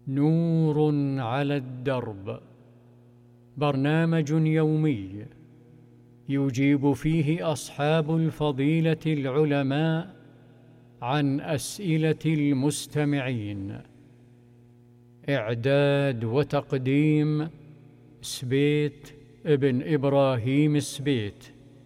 نور على الدرب، برنامج يومي يجيب فيه أصحاب الفضيلة العلماء عن أسئلة المستمعين. إعداد وتقديم سبيت ابن إبراهيم سبيت.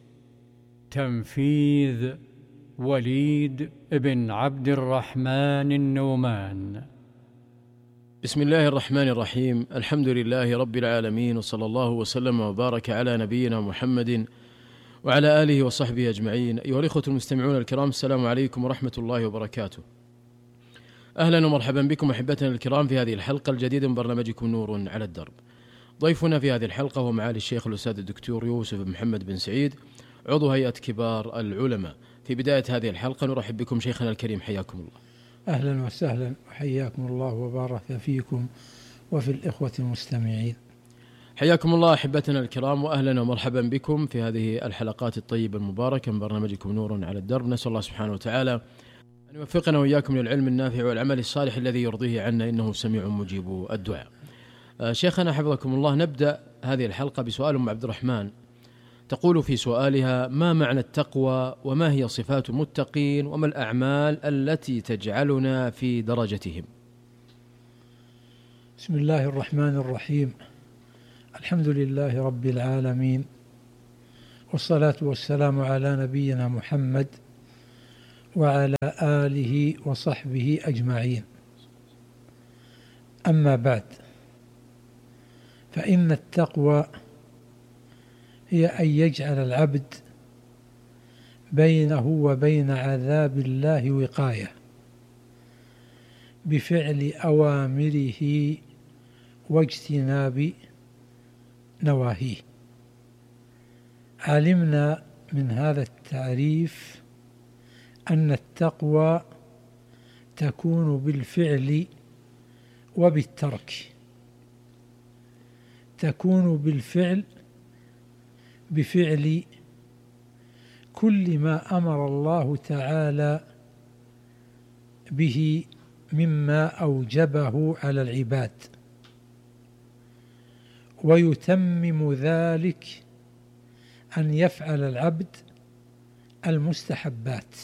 تنفيذ وليد بن عبد الرحمن النومان. بسم الله الرحمن الرحيم. الحمد لله رب العالمين، وصلى الله وسلم وبارك على نبينا محمد وعلى آله وصحبه أجمعين. أيها الإخوة المستمعون الكرام، السلام عليكم ورحمة الله وبركاته. أهلا ومرحبا بكم أحبتنا الكرام في هذه الحلقة الجديدة من برنامجكم نور على الدرب. ضيفنا في هذه الحلقة هو معالي الشيخ الأستاذ الدكتور يوسف بن محمد بن سعيد، عضو هيئة كبار العلماء. في بداية هذه الحلقة نرحب بكم شيخنا الكريم، حياكم الله. أهلا وسهلا وحياكم الله وبارك فيكم وفي الإخوة المستمعين. حياكم الله أحبتنا الكرام، وأهلا ومرحبا بكم في هذه الحلقات الطيبة المباركة من برنامجكم نور على الدرب. نسأل الله سبحانه وتعالى أن يوفقنا وإياكم للعلم النافع والعمل الصالح الذي يرضيه عنا، إنه سميع مجيب الدعاء. شيخنا حفظكم الله، نبدأ هذه الحلقة بسؤال أم عبد الرحمن تقول في سؤالها: ما معنى التقوى، وما هي صفات المتقين، وما الأعمال التي تجعلنا في درجتهم؟ بسم الله الرحمن الرحيم. الحمد لله رب العالمين، والصلاة والسلام على نبينا محمد وعلى آله وصحبه أجمعين. أما بعد، فإن التقوى هي أن يجعل العبد بينه وبين عذاب الله وقاية بفعل أوامره واجتناب نواهيه. علمنا من هذا التعريف أن التقوى تكون بالفعل وبالترك. تكون بالفعل بفعل كل ما أمر الله تعالى به مما أوجبه على العباد، ويتمم ذلك أن يفعل العبد المستحبات.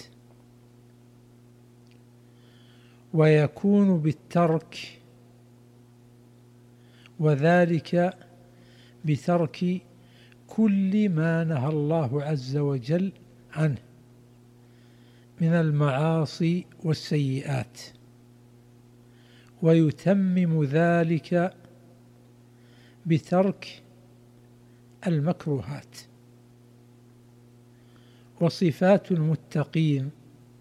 ويكون بالترك، وذلك بترك كل ما نهى الله عز وجل عنه من المعاصي والسيئات، ويتمم ذلك بترك المكروهات. وصفات المتقين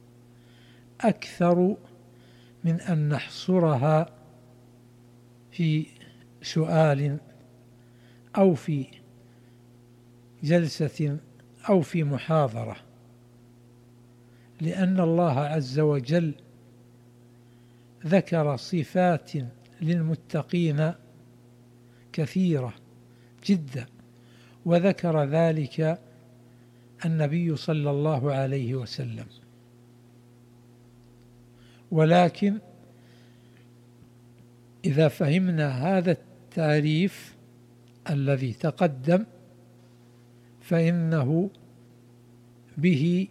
أكثر من أن نحصرها في سؤال أو في جلسة أو في محاضرة، لأن الله عز وجل ذكر صفات للمتقين كثيرة جدا، وذكر ذلك النبي صلى الله عليه وسلم. ولكن إذا فهمنا هذا التعريف الذي تقدم، فإنه به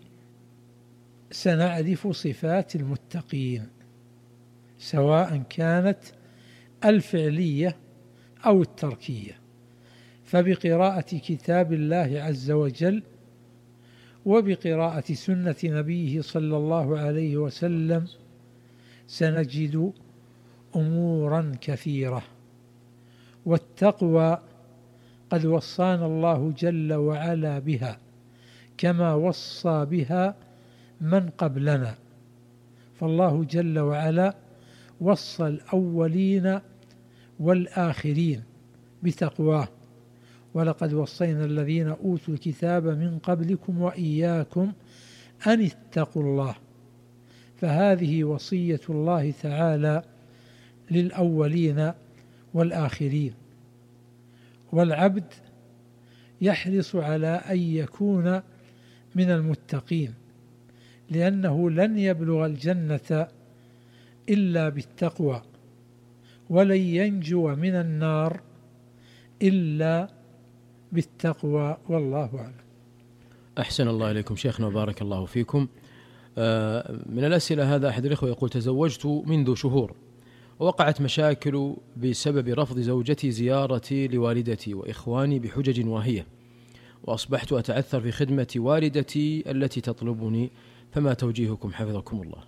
سنعرف صفات المتقين، سواء كانت الفعلية أو التركية. فبقراءة كتاب الله عز وجل وبقراءة سنة نبيه صلى الله عليه وسلم سنجد أمورا كثيرة. والتقوى قد وصانا الله جل وعلا بها، كما وصى بها من قبلنا. فالله جل وعلا وصى الأولين والآخرين بتقواه: ولقد وصينا الذين أوتوا الكتاب من قبلكم وإياكم أن اتقوا الله. فهذه وصية الله تعالى للأولين والآخرين. والعبد يحرص على أن يكون من المتقين، لأنه لن يبلغ الجنة إلا بالتقوى، ولن ينجو من النار إلا بالتقوى، والله أعلم. أحسن الله إليكم شيخنا وبارك الله فيكم. من الأسئلة هذا أحد الإخوة يقول: تزوجت منذ شهور ووقعت مشاكل بسبب رفض زوجتي زيارتي لوالدتي وإخواني بحجج واهية، وأصبحت أتعثر في خدمة والدتي التي تطلبني، فما توجيهكم حفظكم الله؟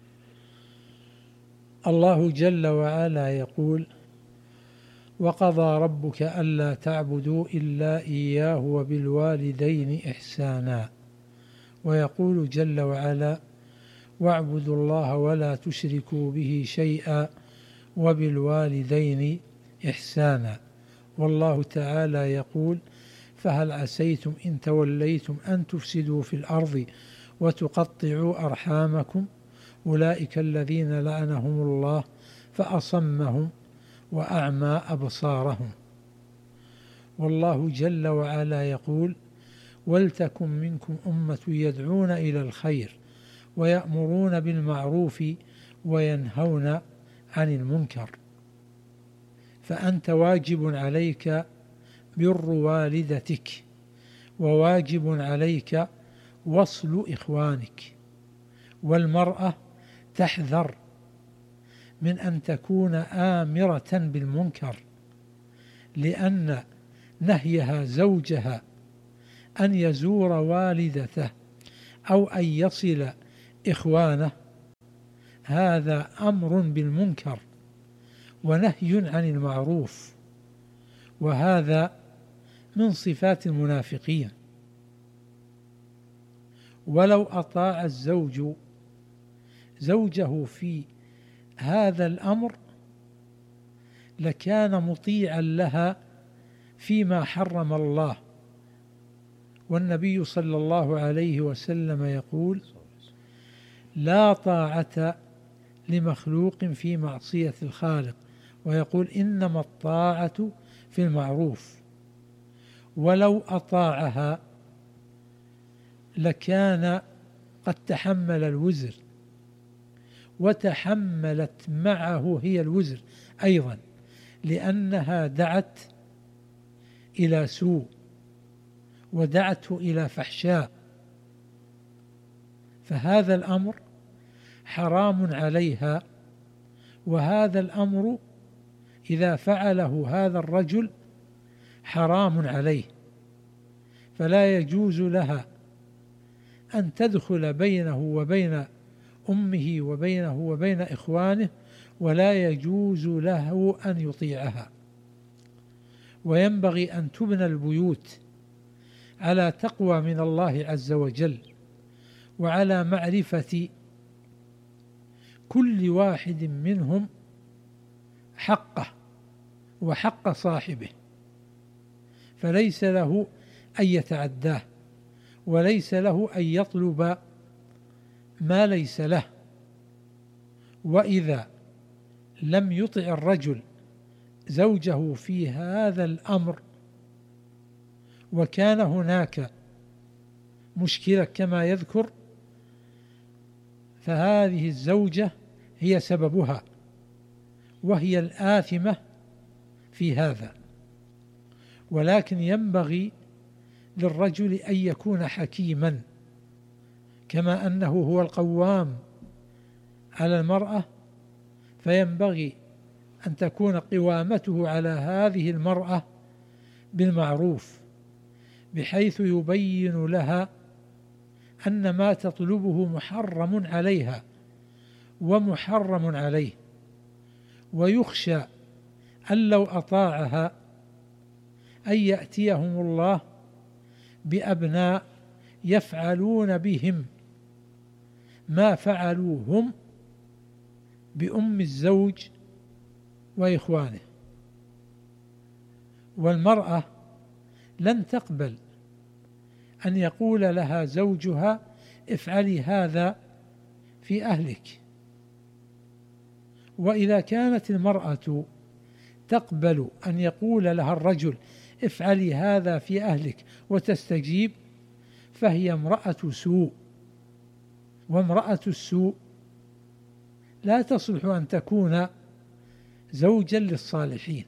الله جل وعلا يقول: وقضى ربك ألا تعبدوا إلا إياه وبالوالدين إحسانا. ويقول جل وعلا: واعبدوا الله ولا تشركوا به شيئا وبالوالدين إحسانا. والله تعالى يقول: فهل عسيتم إن توليتم أن تفسدوا في الأرض وتقطعوا أرحامكم أولئك الذين لعنهم الله فأصمهم وأعمى أبصارهم. والله جل وعلا يقول: ولتكن منكم أمة يدعون إلى الخير ويأمرون بالمعروف وينهون عن المنكر. فأنت واجب عليك بر والدتك، وواجب عليك وصل إخوانك. والمرأة تحذر من أن تكون آمرة بالمنكر، لأن نهيها زوجها أن يزور والدته أو أن يصل إخوانه هذا أمر بالمنكر ونهي عن المعروف، وهذا من صفات المنافقين. ولو أطاع الزوج زوجه في هذا الأمر لكان مطيعا لها فيما حرم الله. والنبي صلى الله عليه وسلم يقول: لا طاعة لمخلوق في معصية الخالق، ويقول: إنما الطاعة في المعروف. ولو أطاعها لكان قد تحمل الوزر، وتحملت معه هي الوزر أيضا، لأنها دعت إلى سوء ودعته إلى فحشاء، فهذا الأمر حرام عليها. وهذا الأمر إذا فعله هذا الرجل حرام عليه، فلا يجوز لها أن تدخل بينه وبين أمه وبينه وبين إخوانه، ولا يجوز له أن يطيعها. وينبغي أن تبنى البيوت على تقوى من الله عز وجل، وعلى معرفة كل واحد منهم حقه وحق صاحبه، فليس له أن يتعداه، وليس له أن يطلب ما ليس له. وإذا لم يطع الرجل زوجه في هذا الأمر وكان هناك مشكلة كما يذكر، فهذه الزوجة هي سببها، وهي الآثمة في هذا. ولكن ينبغي للرجل أن يكون حكيما، كما أنه هو القوام على المرأة، فينبغي أن تكون قوامته على هذه المرأة بالمعروف، بحيث يبين لها أن ما تطلبه محرم عليها ومحرم عليه. ويخشى أن لو أطاعها أن يأتيهم الله بأبناء يفعلون بهم ما فعلوا هم بأم الزوج وإخوانه. والمرأة لن تقبل أن يقول لها زوجها: افعلي هذا في أهلك. وإذا كانت المرأة تقبل أن يقول لها الرجل: افعلي هذا في أهلك وتستجيب، فهي امرأة سوء. وامرأة السوء لا تصلح أن تكون زوجا للصالحين،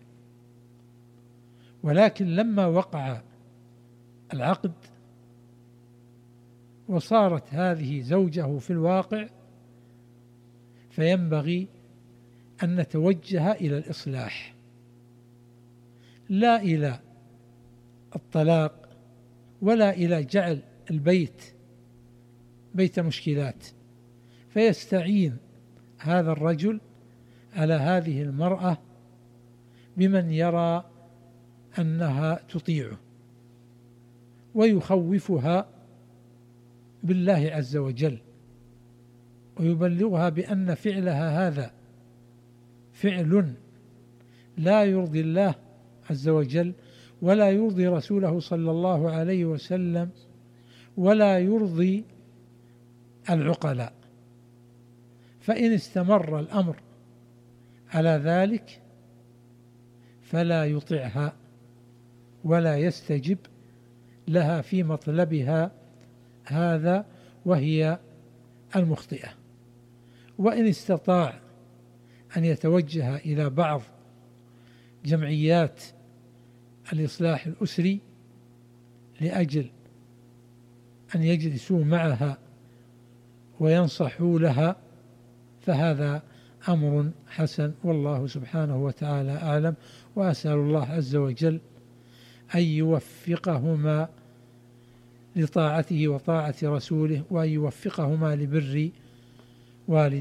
ولكن لما وقع العقد وصارت هذه زوجه في الواقع، فينبغي أن نتوجه إلى الإصلاح لا إلى الطلاق ولا إلى جعل البيت بيت مشكلات. فيستعين هذا الرجل على هذه المرأة بمن يرى أنها تطيعه، ويخوفها بالله عز وجل، ويبلغها بأن فعلها هذا فعل لا يرضي الله عز وجل ولا يرضي رسوله صلى الله عليه وسلم ولا يرضي العقلاء. فإن استمر الأمر على ذلك فلا يطيعها ولا يستجب لها في مطلبها هذا وهي المخطئة. وإن استطاع أن يتوجه إلى بعض جمعيات الإصلاح الأسري لأجل أن يجلسوا معها وينصحوا لها فهذا أمر حسن، والله سبحانه وتعالى أعلم. وأسأل الله عز وجل أن يوفقهما لطاعته وطاعة رسوله، وأن يوفقهما لبر والديه.